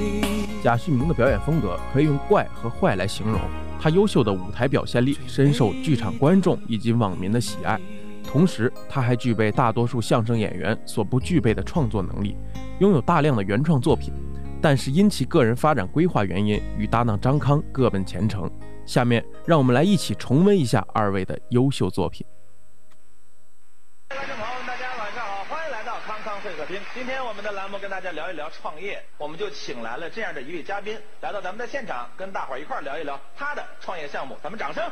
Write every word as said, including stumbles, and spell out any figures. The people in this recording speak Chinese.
贾旭明的表演风格可以用怪和坏来形容，他优秀的舞台表现力深受剧场观众以及网民的喜爱，同时他还具备大多数相声演员所不具备的创作能力，拥有大量的原创作品，但是因其个人发展规划原因，与搭档张康各奔前程。下面让我们来一起重温一下二位的优秀作品。 观众朋友们，大家晚上好，欢迎来到康康会客厅。今天我们的栏目跟大家聊一聊创业，我们就请来了这样的一位嘉宾来到咱们的现场，跟大伙儿一块儿聊一聊他的创业项目。咱们掌声